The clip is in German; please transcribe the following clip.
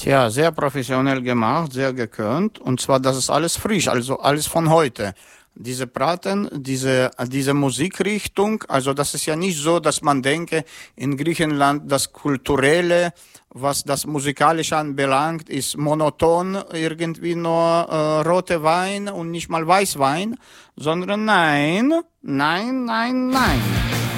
Tja, sehr professionell gemacht, sehr gekönnt. Und zwar, das ist alles frisch, also alles von heute. Diese Praten, diese Musikrichtung, also das ist ja nicht so, dass man denke, in Griechenland das Kulturelle, was das Musikalische anbelangt, ist monoton irgendwie nur rote Wein und nicht mal Weißwein, sondern nein, nein, nein, nein.